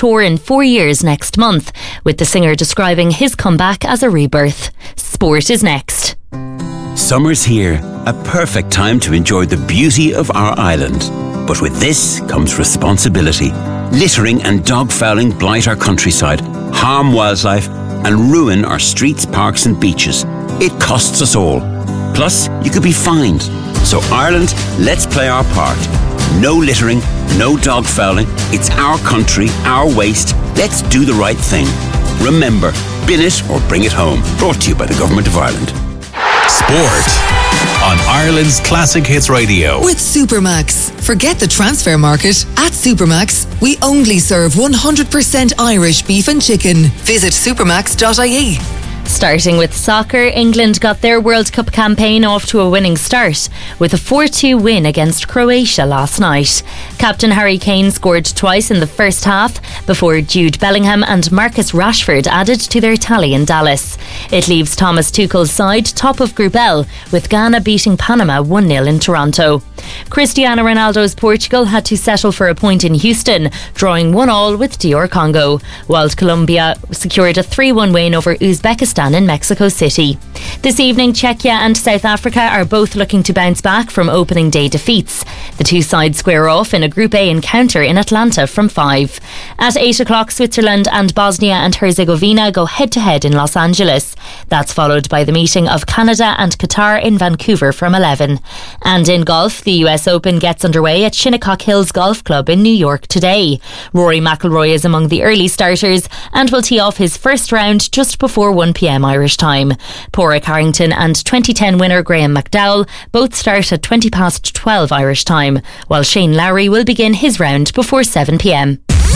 tour in 4 years next month, with the singer describing his comeback as a rebirth. Sport is next. Summer's here, a perfect time to enjoy the beauty of our island. But with this comes responsibility. Littering and dog fouling blight our countryside, harm wildlife and ruin our streets, parks and beaches. It costs us all. Plus, you could be fined. So Ireland, let's play our part. No littering, no dog fouling. It's our country, our waste. Let's do the right thing. Remember, bin it or bring it home. Brought to you by the Government of Ireland. Sport on Ireland's Classic Hits Radio. With Supermax. Forget the transfer market. At Supermax, we only serve 100% Irish beef and chicken. Visit supermax.ie. Starting with soccer, England got their World Cup campaign off to a winning start with a 4-2 win against Croatia last night. Captain Harry Kane scored twice in the first half before Jude Bellingham and Marcus Rashford added to their tally in Dallas. It leaves Thomas Tuchel's side top of Group L, with Ghana beating Panama 1-0 in Toronto. Cristiano Ronaldo's Portugal had to settle for a point in Houston, drawing 1-1 with DR Congo, while Colombia secured a 3-1 win over Uzbekistan in Mexico City. This evening, Czechia and South Africa are both looking to bounce back from opening day defeats. The two sides square off in a Group A encounter in Atlanta from 5. At 8 o'clock, Switzerland and Bosnia and Herzegovina go head-to-head in Los Angeles. That's followed by the meeting of Canada and Qatar in Vancouver from 11. And in golf, the US Open gets underway at Shinnecock Hills Golf Club in New York today. Rory McIlroy is among the early starters and will tee off his first round just before 1pm Irish time. Porrick Harrington and 2010 winner Graham McDowell both start at 12 Irish time, while Shane Lowry will begin his round before 7pm.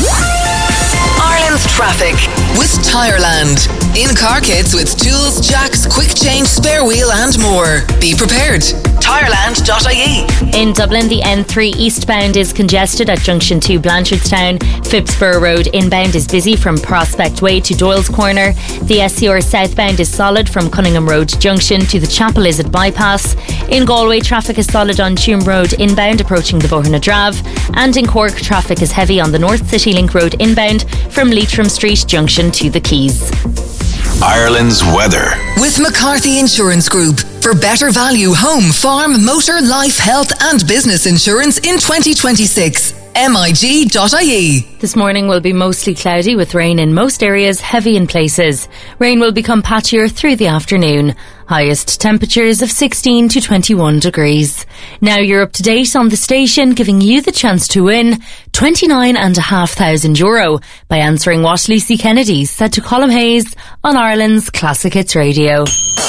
Ireland's traffic with Tireland. In-car kits with tools, jacks, quick change, spare wheel and more. Be prepared. Tireland.ie. In Dublin, the N3 eastbound is congested at Junction 2 Blanchardstown. Phipsborough Road inbound is busy from Prospect Way to Doyle's Corner. The SCR southbound is solid from Cunningham Road Junction to the Chapel Izzard bypass. In Galway, traffic is solid on Tuam Road inbound approaching the Bohana Drave. And in Cork, traffic is heavy on the North City Link Road inbound from Leitrim Street Junction to the Quays. Ireland's weather. With McCarthy Insurance Group. For better value home, farm, motor, life, health and business insurance in 2026. MIG.ie. This morning will be mostly cloudy with rain in most areas, heavy in places. Rain will become patchier through the afternoon. Highest temperatures of 16 to 21 degrees. Now you're up to date on the station, giving you the chance to win €29,500 by answering what Lucy Kennedy said to Colm Hayes on Ireland's Classic Hits Radio.